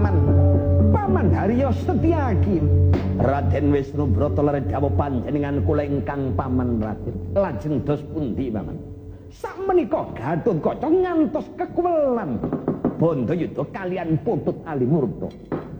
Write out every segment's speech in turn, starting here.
paman. Paman Haryo Setyaki. Raden Wisnubrata lare dawuh panjenengan kula ingkang paman Raden. Lajeng dos pundi paman? Sakmenika Gatotkaca ngantos kekuwelan Bandayuda kalian Putut Alimurta.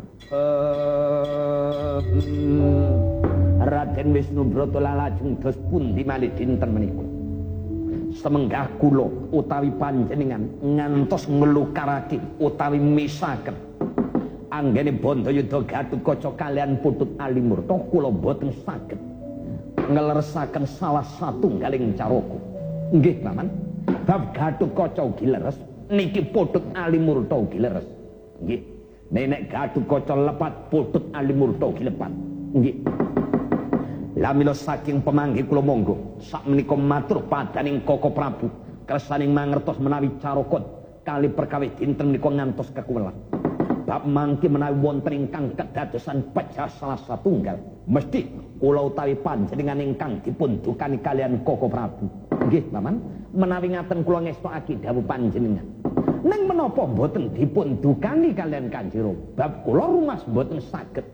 Raden Wisnubrata lajeng dos pundi malih dinten menika? Semenggah kula utawi panjenengan ngantos nglukarake utawi misaken anggene Bandayuda Gatotkaca kalian Putut Alimurta kula boten saged ngleresaken salah satunggaling caraka. Nggih, Paman. Bab Gatotkaca ugi leres, niki Putut Alimurta ugi leres. Nggih. Nek Gatotkaca lepat, Putut Alimurta ugi lepat. Nggih. Lah mila saking pamanggih kula monggo sakmenika matur padaning Koko Prabu kersaning mangertos menawi caraka kali perkawis dinten menika ngantos kekuwelan. Bab mangke menawi wonten ingkang kedadosan pecah salah satunggal, mesti kula utawi panjenengan ingkang dipun dukani kalian Koko Prabu. Nggih, Paman, menawi ngaten kula ngestokake dawuh panjenengan. Ning menapa boten dipun dukani kalian Kanjeng bab kula rumas boten saged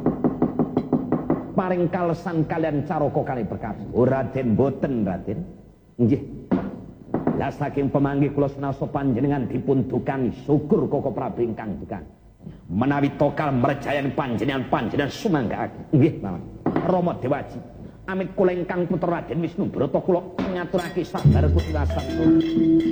paring kalesan kalian caraka kali perkawis. Oh, Raden boten, Raden. Nggih. Lah saking pamanggih kula senasa panjenengan dipun dukani, syukur Koko Prabu ingkang dukani. Menawi tokal merjayani panjenengan sumanggaaken. Nggih, Paman. Rama Dewaji, amit kula ingkang putra Raden Wisnubrata kula ngaturake sabar Gusti Rasa.